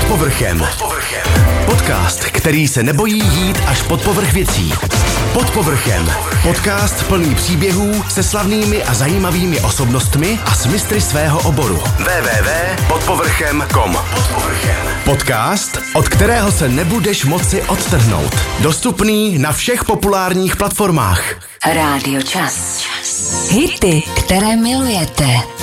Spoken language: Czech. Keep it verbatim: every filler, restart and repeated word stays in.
povrchem. Pod povrchem. Podcast, který se nebojí jít až pod povrch věcí. Pod povrchem. Podcast plný příběhů se slavnými a zajímavými osobnostmi a s mistry svého oboru. w w w tečka pod povrchem tečka com. Podcast, od kterého se nebudeš moci odtrhnout. Dostupný na všech populárních platformách. Rádio Čas. Hity, které milujete.